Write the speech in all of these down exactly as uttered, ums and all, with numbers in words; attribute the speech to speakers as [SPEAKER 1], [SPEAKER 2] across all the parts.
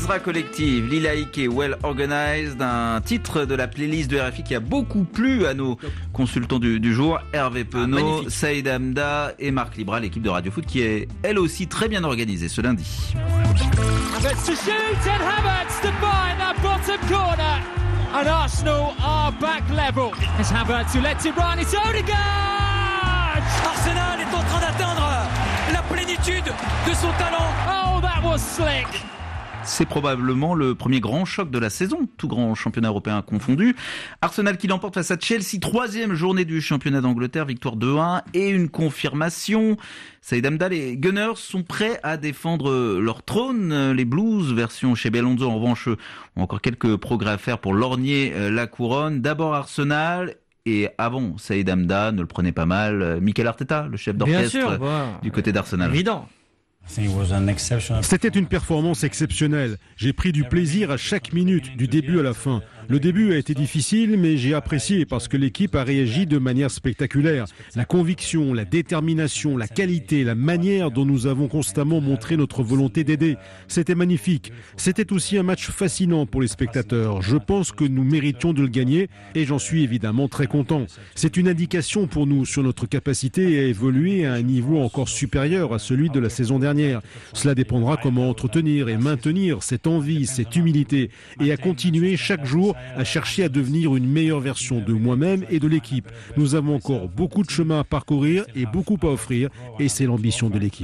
[SPEAKER 1] Ezra Collective, Lila Ike et Well Organized, un titre de la playlist de R F I qui a beaucoup plu à nos consultants du, du jour, Hervé Penaud, ah, Saïd Hamda et Marc Libra, l'équipe de Radio Foot qui est elle aussi très bien organisée ce lundi.
[SPEAKER 2] Havertz to shoot and Havertz to find that bottom corner. And Arsenal are back level. It's Havertz who lets it run. It's Odegaard!
[SPEAKER 3] Arsenal est en train d'atteindre la plénitude de son talent.
[SPEAKER 2] Oh, that was slick.
[SPEAKER 1] C'est probablement le premier grand choc de la saison, tout grand championnat européen confondu. Arsenal qui l'emporte face à Chelsea, troisième journée du championnat d'Angleterre, victoire deux à un et une confirmation. Saïd Hamda, les Gunners sont prêts à défendre leur trône. Les Blues, version chez Alonso, en revanche, ont encore quelques progrès à faire pour lorgner la couronne. D'abord Arsenal. Et avant Saïd Hamda, ne le prenez pas mal, Mikel Arteta, le chef d'orchestre sûr, bah, du côté d'Arsenal.
[SPEAKER 4] Évident. C'était une performance exceptionnelle. J'ai pris du plaisir à chaque minute, du début à la fin. Le début a été difficile, mais j'ai apprécié parce que l'équipe a réagi de manière spectaculaire. La conviction, la détermination, la qualité, la manière dont nous avons constamment montré notre volonté d'aider. C'était magnifique. C'était aussi un match fascinant pour les spectateurs. Je pense que nous méritions de le gagner et j'en suis évidemment très content. C'est une indication pour nous sur notre capacité à évoluer à un niveau encore supérieur à celui de la saison dernière. Cela dépendra comment entretenir et maintenir cette envie, cette humilité et à continuer chaque jour à chercher à devenir une meilleure version de moi-même et de l'équipe. Nous avons encore beaucoup de chemin à parcourir et beaucoup à offrir et c'est l'ambition de l'équipe.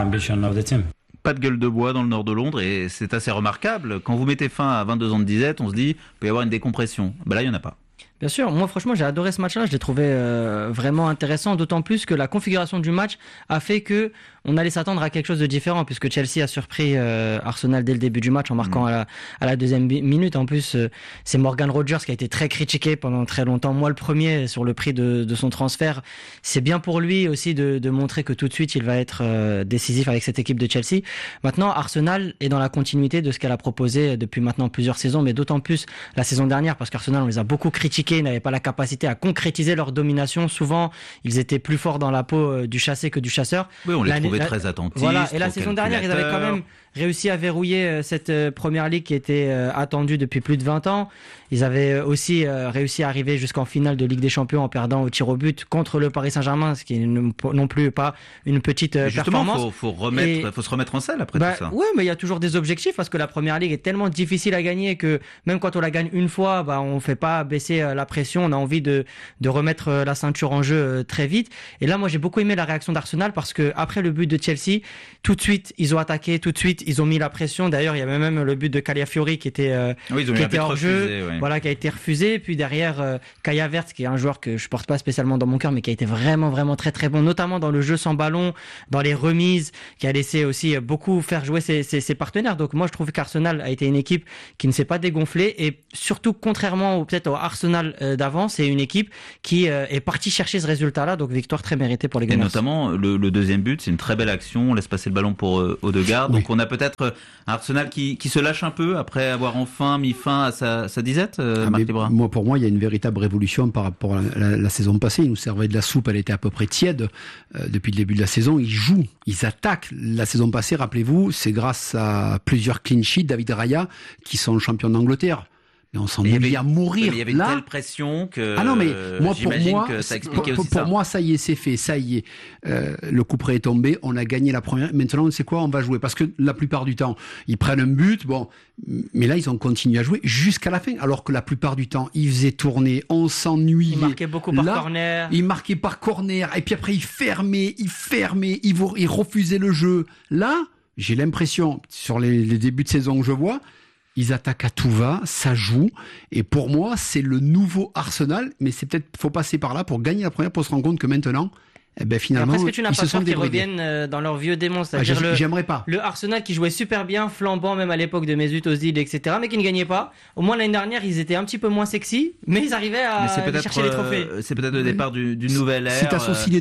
[SPEAKER 1] Pas de gueule de bois dans le nord de Londres et c'est assez remarquable. Quand vous mettez fin à vingt-deux ans de disette, on se dit qu'il peut y avoir une décompression. Ben là, il n'y en a pas.
[SPEAKER 5] Bien sûr, moi franchement j'ai adoré ce match-là, je l'ai trouvé euh, vraiment intéressant, d'autant plus que la configuration du match a fait que on allait s'attendre à quelque chose de différent, puisque Chelsea a surpris euh, Arsenal dès le début du match en marquant mmh. à, la, à la deuxième minute. En plus, euh, c'est Morgan Rogers qui a été très critiqué pendant très longtemps, moi le premier, sur le prix de, de son transfert. C'est bien pour lui aussi de, de montrer que tout de suite il va être euh, décisif avec cette équipe de Chelsea. Maintenant, Arsenal est dans la continuité de ce qu'elle a proposé depuis maintenant plusieurs saisons, mais d'autant plus la saison dernière, parce qu'Arsenal on les a beaucoup critiqués, ils n'avaient pas la capacité à concrétiser leur domination. Souvent, ils étaient plus forts dans la peau du chassé que du chasseur.
[SPEAKER 1] Oui, on les trouvait la, très attentifs.
[SPEAKER 5] Voilà, et la saison dernière, ils avaient quand même réussi à verrouiller cette première ligue qui était attendue depuis plus de vingt ans. Ils avaient aussi réussi à arriver jusqu'en finale de Ligue des Champions en perdant au tir au but contre le Paris Saint-Germain, ce qui n'est non plus pas une petite mais justement, performance.
[SPEAKER 1] Justement, faut, faut remettre, et, faut se remettre en selle après
[SPEAKER 5] bah,
[SPEAKER 1] tout ça.
[SPEAKER 5] Oui, mais il y a toujours des objectifs parce que la première ligue est tellement difficile à gagner que même quand on la gagne une fois, bah, on ne fait pas baisser la pression. On a envie de, de remettre la ceinture en jeu très vite. Et là, moi, j'ai beaucoup aimé la réaction d'Arsenal parce que après le but de Chelsea, tout de suite, ils ont attaqué, tout de suite, ils ont mis la pression. D'ailleurs, il y avait même le but de Calafiori qui était, euh,
[SPEAKER 1] oui,
[SPEAKER 5] qui était hors jeu,
[SPEAKER 1] refusé, oui.
[SPEAKER 5] voilà, qui a été refusé. Puis derrière, euh, Kai Havertz, qui est un joueur que je porte pas spécialement dans mon cœur, mais qui a été vraiment, vraiment très, très bon, notamment dans le jeu sans ballon, dans les remises, qui a laissé aussi beaucoup faire jouer ses, ses, ses partenaires. Donc moi, je trouve qu'Arsenal a été une équipe qui ne s'est pas dégonflée et surtout, contrairement au, peut-être au Arsenal euh, d'avant, c'est une équipe qui euh, est partie chercher ce résultat-là. Donc victoire très méritée pour les Gunners.
[SPEAKER 1] Et notamment, le, le deuxième but, c'est une très belle action. On laisse passer le ballon pour euh, Odegaard. Oui. Donc on a peut-être un Arsenal qui, qui se lâche un peu après avoir enfin mis fin à sa, sa disette, euh, ah, Marc Libra.
[SPEAKER 6] Moi, pour moi, il y a une véritable révolution par rapport à la, la, la saison passée. Ils nous servaient de la soupe, elle était à peu près tiède euh, depuis le début de la saison. Ils jouent, ils attaquent. La saison passée, rappelez-vous, c'est grâce à plusieurs clean sheets, David Raya, qui sont champions d'Angleterre. Mais on s'en est à mourir.
[SPEAKER 1] Mais il y avait
[SPEAKER 6] là.
[SPEAKER 1] Une telle pression que.
[SPEAKER 6] Ah non, mais moi, pour moi,
[SPEAKER 1] que ça expliquait
[SPEAKER 6] pour,
[SPEAKER 1] aussi
[SPEAKER 6] pour
[SPEAKER 1] ça.
[SPEAKER 6] moi, ça y est, c'est fait. Ça y est. Euh, le coup près est tombé. On a gagné la première. Maintenant, on sait quoi? On va jouer. Parce que la plupart du temps, ils prennent un but. Bon. Mais là, ils ont continué à jouer jusqu'à la fin. Alors que la plupart du temps, ils faisaient tourner. On s'ennuyait.
[SPEAKER 5] Ils marquaient beaucoup par
[SPEAKER 6] là,
[SPEAKER 5] corner.
[SPEAKER 6] Ils marquaient par corner. Et puis après, ils fermaient, ils fermaient, ils, ils refusaient le jeu. Là, j'ai l'impression, sur les, les débuts de saison que je vois, ils attaquent à tout va, ça joue. Et pour moi, c'est le nouveau Arsenal. Mais c'est peut-être, faut passer par là pour gagner la première, pour se rendre compte que maintenant, eh ben finalement,
[SPEAKER 5] est-ce que tu n'as
[SPEAKER 6] ils
[SPEAKER 5] pas
[SPEAKER 6] se sont
[SPEAKER 5] peur qu'ils
[SPEAKER 6] débridés.
[SPEAKER 5] reviennent dans leur vieux démon, c'est-à-dire
[SPEAKER 6] ah,
[SPEAKER 5] le,
[SPEAKER 6] j'aimerais pas.
[SPEAKER 5] le Arsenal qui jouait super bien, flambant même à l'époque de Mesut Özil, et cetera, mais qui ne gagnait pas. Au moins l'année dernière, ils étaient un petit peu moins sexy, mais ils arrivaient à aller chercher les trophées.
[SPEAKER 1] Euh, c'est peut-être le départ du, d'une nouvelle ère.
[SPEAKER 6] Si t'associes les deux,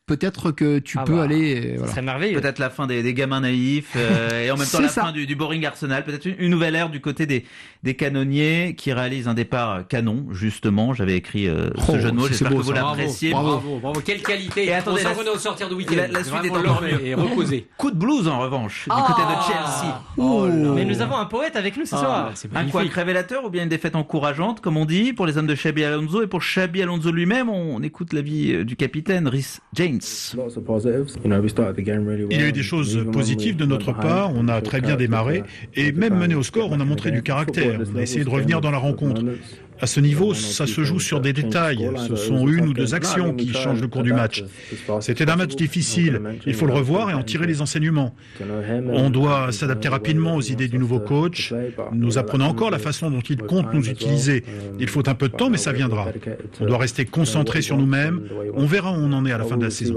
[SPEAKER 6] peut-être que tu
[SPEAKER 5] Ah
[SPEAKER 6] peux
[SPEAKER 5] bah,
[SPEAKER 6] aller.
[SPEAKER 5] Ça
[SPEAKER 6] Voilà.
[SPEAKER 5] serait merveilleux.
[SPEAKER 1] Peut-être la fin des, des gamins naïfs euh, et en même temps
[SPEAKER 6] C'est
[SPEAKER 1] la
[SPEAKER 6] ça.
[SPEAKER 1] fin du, du boring Arsenal. Peut-être une, une nouvelle ère du côté des, des canonniers qui réalisent un départ canon, justement. J'avais écrit euh, ce
[SPEAKER 6] Oh,
[SPEAKER 1] jeu de mots,
[SPEAKER 6] c'est
[SPEAKER 1] j'espère
[SPEAKER 6] beau,
[SPEAKER 1] que vous
[SPEAKER 6] ça.
[SPEAKER 1] l'appréciez.
[SPEAKER 7] Bravo, bravo, bravo. Quelle qualité.
[SPEAKER 1] Et attendez,
[SPEAKER 7] on
[SPEAKER 1] la-
[SPEAKER 7] s'en revenait au sortir de week-end.
[SPEAKER 1] la- la suite
[SPEAKER 7] Vraiment
[SPEAKER 1] est encore
[SPEAKER 7] l'ormer
[SPEAKER 1] mieux.
[SPEAKER 7] et reposer.
[SPEAKER 1] Coup de blues en revanche, du
[SPEAKER 7] Ah
[SPEAKER 1] côté de Chelsea.
[SPEAKER 7] Oh là
[SPEAKER 5] Mais
[SPEAKER 7] là.
[SPEAKER 5] nous avons un poète avec nous ce
[SPEAKER 7] Ah,
[SPEAKER 5] soir.
[SPEAKER 7] c'est
[SPEAKER 1] Un
[SPEAKER 7] magnifique.
[SPEAKER 1] couac révélateur ou bien une défaite encourageante, comme on dit, pour les hommes de Xabi Alonso. Et pour Xabi Alonso lui-même, on écoute l'avis euh, du capitaine Rhys James.
[SPEAKER 8] Il y a eu des choses positives de notre part, on a très bien démarré, et même mené au score, on a montré du caractère, on a essayé de revenir dans la rencontre. À ce niveau, ça se joue sur des détails, ce sont une ou deux actions qui changent le cours du match. C'était un match difficile, il faut le revoir et en tirer les enseignements. On doit s'adapter rapidement aux idées du nouveau coach, nous apprenons encore la façon dont il compte nous utiliser. Il faut un peu de temps, mais ça viendra. On doit rester concentré sur nous-mêmes, on verra où on en est à la fin de la saison.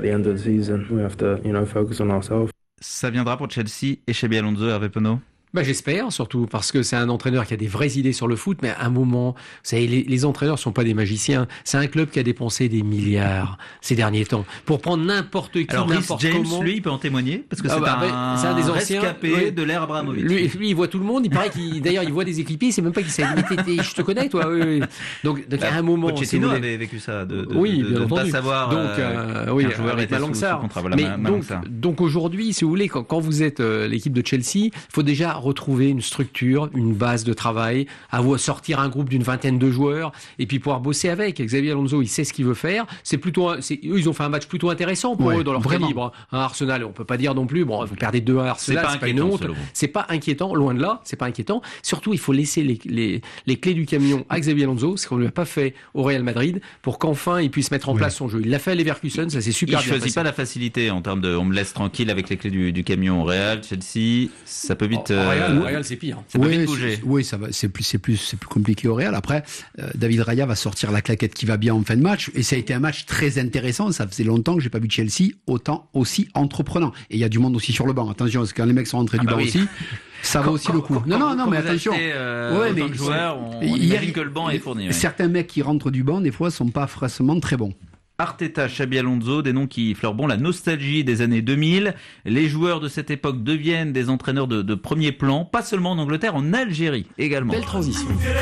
[SPEAKER 1] Ça viendra pour Chelsea et Xabi Alonso, Hervé Penaud.
[SPEAKER 7] Bah, j'espère, surtout parce que c'est un entraîneur qui a des vraies idées sur le foot, mais à un moment, vous savez, les, les entraîneurs sont pas des magiciens. C'est un club qui a dépensé des milliards ces derniers temps pour prendre n'importe qui,
[SPEAKER 1] Alors Rhys
[SPEAKER 7] n'importe
[SPEAKER 1] James,
[SPEAKER 7] comment.
[SPEAKER 1] lui, il peut en témoigner, parce que
[SPEAKER 7] Ah
[SPEAKER 1] c'est
[SPEAKER 7] bah,
[SPEAKER 1] un,
[SPEAKER 7] bah, c'est un des anciens,
[SPEAKER 1] rescapé
[SPEAKER 7] ouais.
[SPEAKER 1] de l'ère Abramovich.
[SPEAKER 7] Lui, lui, il voit tout le monde. Il paraît qu'il, d'ailleurs, il voit des équipiers. Il sait même pas qui c'est. Mais t'es- t'es- je te connais, toi. Oui, oui. Donc, donc, à un moment, si vous
[SPEAKER 1] Pochettino
[SPEAKER 7] voulez-
[SPEAKER 1] avait vécu ça, de, de,
[SPEAKER 7] oui,
[SPEAKER 1] de, de
[SPEAKER 7] bien
[SPEAKER 1] ne pas
[SPEAKER 7] entendu.
[SPEAKER 1] savoir
[SPEAKER 7] donc,
[SPEAKER 1] euh,
[SPEAKER 7] euh, oui,
[SPEAKER 1] qu'un joueur
[SPEAKER 7] avec
[SPEAKER 1] était
[SPEAKER 7] Malang
[SPEAKER 1] sous,
[SPEAKER 7] Sarr.
[SPEAKER 1] sous contrat. Voilà,
[SPEAKER 7] Mais
[SPEAKER 1] Ma- Malang
[SPEAKER 7] donc,
[SPEAKER 1] Sarr.
[SPEAKER 7] donc aujourd'hui, si vous voulez, quand, quand vous êtes euh, l'équipe de Chelsea, il faut déjà retrouver une structure, une base de travail, avoir sortir un groupe d'une vingtaine de joueurs et puis pouvoir bosser avec. Xabi Alonso, il sait ce qu'il veut faire. C'est plutôt, un- c'est, eux, ils ont fait un match plutôt intéressant pour
[SPEAKER 6] Ouais,
[SPEAKER 7] eux dans leur
[SPEAKER 6] vraiment.
[SPEAKER 7] calibre. Un Arsenal, on peut pas dire non plus. Bon, vous perdez deux un à Arsenal,
[SPEAKER 1] C'est
[SPEAKER 7] c'est
[SPEAKER 1] pas
[SPEAKER 7] pas, une
[SPEAKER 1] inquiétant,
[SPEAKER 7] honte.
[SPEAKER 1] selon vous.
[SPEAKER 7] C'est pas inquiétant, loin de là. C'est pas inquiétant. Surtout, il faut laisser les, les, les clés du camion à Xabi Alonso, ce qu'on lui a pas fait au Real Madrid, pour qu'enfin il puisse mettre en
[SPEAKER 6] Oui.
[SPEAKER 7] place son jeu. Il l'a fait à Leverkusen, ça s'est
[SPEAKER 1] Il
[SPEAKER 7] super bien
[SPEAKER 1] choisit
[SPEAKER 7] passé.
[SPEAKER 1] pas la facilité en termes de, on me laisse tranquille avec les clés du, du camion au Real, Chelsea, ça peut vite,
[SPEAKER 7] Au Real,
[SPEAKER 1] euh,
[SPEAKER 7] au Real, c'est pire.
[SPEAKER 1] ça peut
[SPEAKER 6] Oui,
[SPEAKER 1] vite bouger.
[SPEAKER 6] c'est- Oui, ça va. C'est plus, c'est plus, c'est plus compliqué au Real. Après, euh, David Raya va sortir la claquette qui va bien en fin de match, et ça a été un match très intéressant. Ça faisait longtemps que j'ai pas vu Chelsea autant aussi entreprenant. Et il y a du monde aussi sur le banc. Attention, parce que quand les mecs sont rentrés
[SPEAKER 1] Ah
[SPEAKER 6] du
[SPEAKER 1] bah
[SPEAKER 6] banc
[SPEAKER 1] oui.
[SPEAKER 6] aussi, ça va
[SPEAKER 1] Quand-
[SPEAKER 6] aussi le coup.
[SPEAKER 1] quand-
[SPEAKER 6] Non, non,
[SPEAKER 1] quand
[SPEAKER 6] non,
[SPEAKER 1] vous
[SPEAKER 6] mais attention.
[SPEAKER 1] achetez, euh,
[SPEAKER 6] Ouais,
[SPEAKER 1] autant
[SPEAKER 6] mais
[SPEAKER 1] de joueurs, on,
[SPEAKER 6] il
[SPEAKER 1] on
[SPEAKER 6] y a-
[SPEAKER 1] imagine que le banc est fourni. ouais.
[SPEAKER 6] Certains mecs qui rentrent du banc, des fois, sont pas forcément très bons.
[SPEAKER 1] Arteta, Xabi Alonso, des noms qui fleurent bon la nostalgie des années deux mille. Les joueurs de cette époque deviennent des entraîneurs de, de premier plan, pas seulement en Angleterre, en Algérie également.
[SPEAKER 7] Belle transition.